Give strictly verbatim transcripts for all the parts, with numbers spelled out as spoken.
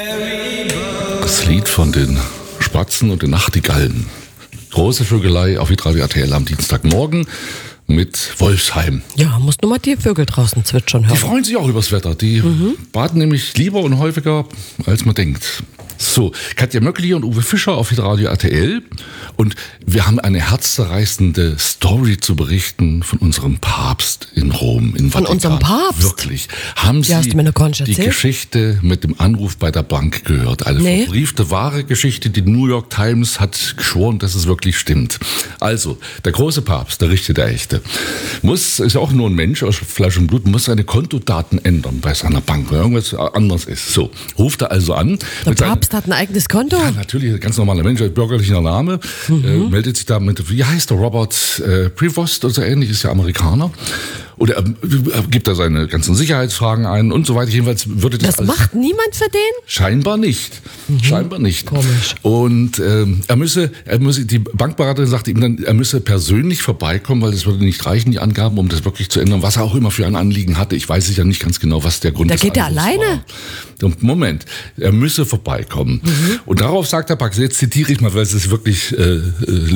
Das Lied von den Spatzen und den Nachtigallen. Große Vögelei auf Hitradio R T L am Dienstagmorgen mit Wolfsheim. Ja, musst nur mal die Vögel draußen zwitschern hören. Die freuen sich auch übers Wetter. Die mhm. baden nämlich lieber und häufiger, als man denkt. So, Katja Möckli und Uwe Fischer auf Hitradio R T L. Und wir haben eine herzzerreißende Story zu berichten von unserem Papst in Rom, in Vatikan. Von unserem Papst? Wirklich. Haben Sie hast du mir noch gar nicht die erzählt? Geschichte mit dem Anruf bei der Bank gehört? Eine Nee. verbriefte, wahre Geschichte. Die New York Times hat geschworen, dass es wirklich stimmt. Also, der große Papst, der richtige, der echte, muss, ist ja auch nur ein Mensch aus Fleisch und Blut, muss seine Kontodaten ändern bei seiner Bank, weil irgendwas anderes ist. So, ruft er also an. Der Papst hat ein eigenes Konto? Ja, natürlich, ganz normaler Mensch, bürgerlicher Name, mhm. äh, meldet sich da mit, wie heißt der, Robert äh, Prevost oder so ähnlich, ist ja Amerikaner. Oder er, er gibt da seine ganzen Sicherheitsfragen ein und so weiter. Jedenfalls würde das. Das macht niemand für den? Scheinbar nicht. Mhm. Scheinbar nicht. Komisch. Und ähm, er müsse, er müsse, die Bankberaterin sagte ihm dann, er müsse persönlich vorbeikommen, weil es würde nicht reichen, die Angaben, um das wirklich zu ändern, was er auch immer für ein Anliegen hatte. Ich weiß ja nicht ganz genau, was der Grund da des geht er Anrufs alleine? war. Moment, er müsse vorbeikommen. Mhm. Und darauf sagt der Papst, jetzt zitiere ich mal, weil es ist wirklich äh, äh,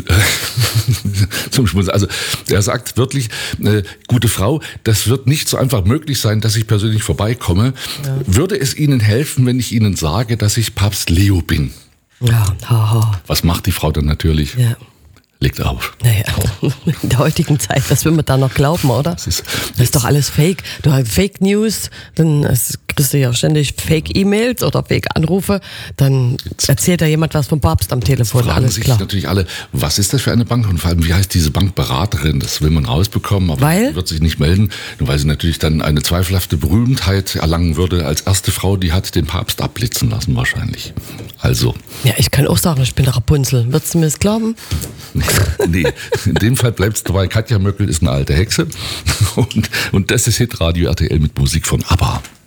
zum Schmunzeln. Also er sagt wirklich, äh, gute Frau, das wird nicht so einfach möglich sein, dass ich persönlich vorbeikomme. Ja. Würde es Ihnen helfen, wenn ich Ihnen sage, dass ich Papst Leo bin? Ja, haha. Was macht die Frau dann natürlich? Ja. Legt auf. Naja, in der heutigen Zeit, was will man da noch glauben, oder? Das ist, das ist doch alles Fake. Du hast Fake News, dann kriegst du ja ständig Fake-E-Mails oder Fake-Anrufe, dann erzählt da jemand was vom Papst am Telefon, fragen alles sich klar. natürlich alle, was ist das für eine Bank und vor allem, wie heißt diese Bankberaterin? Das will man rausbekommen, aber weil? wird sich nicht melden, nur weil sie natürlich dann eine zweifelhafte Berühmtheit erlangen würde als erste Frau, die hat den Papst abblitzen lassen wahrscheinlich. Also. Ja, ich kann auch sagen, ich bin der Rapunzel. Würdest du mir das glauben? Nee, in dem Fall bleibt es dabei, Katja Möckl ist eine alte Hexe und, und das ist Hitradio R T L mit Musik von ABBA.